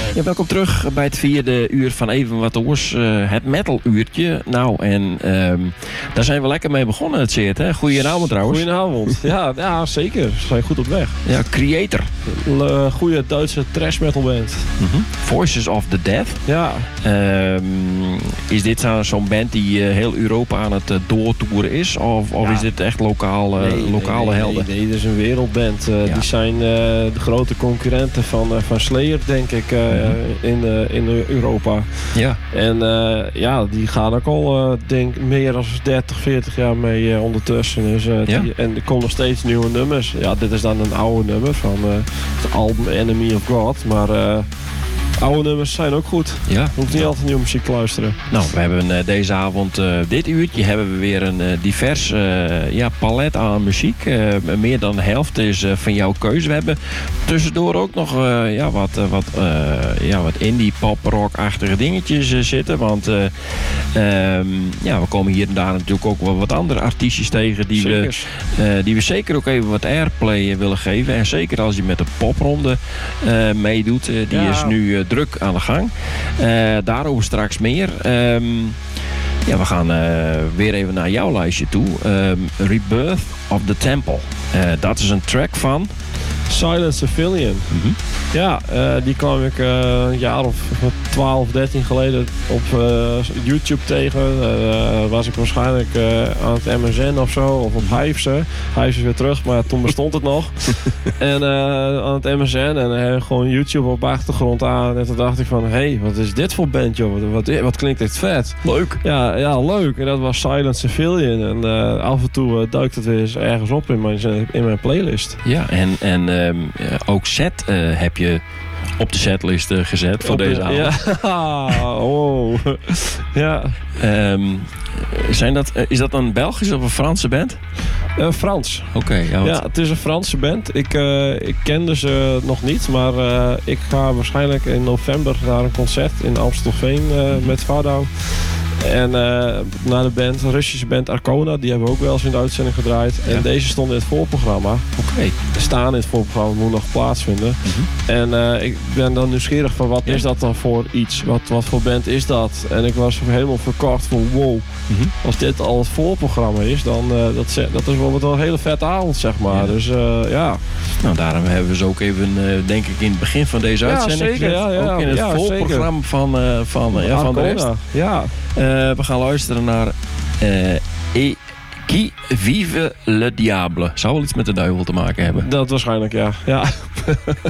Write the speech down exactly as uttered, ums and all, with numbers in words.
Ja, welkom terug bij het vierde uur van Even Wat Oors, uh, het metal uurtje. Nou, en um, daar zijn we lekker mee begonnen, het zeert, hè? Goedenavond trouwens. Goedenavond. Ja, ja, zeker. We zijn goed op weg. Ja, Creator. Een goede Duitse trash metal band. Mm-hmm. Voices of the Dead. Ja. Um, is dit zo'n band die uh, heel Europa aan het uh, doortoeren is? Of, of ja. is dit echt lokaal, uh, nee, lokale nee, nee, helden? Nee, nee, dit is een wereldband. Uh, ja. Die zijn uh, de grote concurrenten van, uh, van Slayer, denk ik, uh, mm-hmm. in, uh, in Europa. Ja. En uh, ja, die gaan ook al uh, denk, meer dan dertig, veertig jaar mee uh, ondertussen. Dus, uh, ja. die, en er komen nog steeds nieuwe nummers. Ja, dit is dan een oude nummer van uh, het album Enemy of God. Maar uh, oude nummers zijn ook goed. Ja. Je hoeft niet altijd nieuwe muziek te luisteren. Nou, we hebben uh, deze avond, uh, dit uurtje, hebben we weer een uh, divers uh, ja, palet aan muziek. Uh, meer dan de helft is uh, van jouw keuze. We hebben tussendoor ook nog uh, ja, wat, uh, wat, uh, ja, wat indie pop rock-achtige dingetjes uh, zitten. Want uh, um, ja, we komen hier en daar natuurlijk ook wel wat andere artiestjes tegen die we, uh, die we zeker ook even wat airplay willen geven. En zeker als je met de popronde uh, meedoet, uh, die ja. is nu uh, druk aan de gang. Uh, daarover straks meer. Um, ja, we gaan uh, weer even naar jouw lijstje toe. Um, Rebirth of the Temple. Uh, dat is een track van Silent Civilian. Mm-hmm. Ja, uh, die kwam ik uh, een jaar of twaalf, dertien geleden op uh, YouTube tegen. Uh, was ik waarschijnlijk uh, aan het M S N of zo, of op Hives. Hives is weer terug, maar toen bestond het nog. En uh, aan het M S N en uh, gewoon YouTube op achtergrond aan. En toen dacht ik van, hé, hey, wat is dit voor band, joh? Wat, wat, wat klinkt echt vet. Leuk. Ja, ja, leuk. En dat was Silent Civilian. En uh, af en toe uh, duikt het weer eens ergens op in mijn, in mijn playlist. Ja, en, en um, ook set uh, heb je op de setlist uh, gezet voor op deze de, avond. Ja, oh. Ja. Um, zijn dat, is dat een Belgische of een Franse band? Uh, Frans. Oké. Okay, ja, ja, het is een Franse band. Ik, uh, ik kende ze nog niet, maar uh, ik ga waarschijnlijk in november naar een concert in Amstelveen uh, mm-hmm. met Vardouw. En uh, naar de band, de Russische band Arcona, die hebben we ook wel eens in de uitzending gedraaid. Ja. En deze stonden in het voorprogramma. Oké. Okay. Staan in het voorprogramma, moet nog plaatsvinden. Mm-hmm. En uh, ik ben dan nieuwsgierig van wat ja. is dat dan voor iets? Wat, wat voor band is dat? En ik was helemaal verkocht van wow. Mm-hmm. Als dit al het voorprogramma is, dan uh, dat, dat is wel een hele vette avond, zeg maar. Ja. Dus uh, ja. Nou, daarom hebben we ze ook even, uh, denk ik, in het begin van deze uitzending ja, zeker, ja, ja, ook in het ja, voorprogramma van, uh, van, uh, ja, van de rest. Ja. Uh, we gaan luisteren naar uh, Et Qui Vive le Diable. Zou wel iets met de duivel te maken hebben. Dat waarschijnlijk, ja. ja.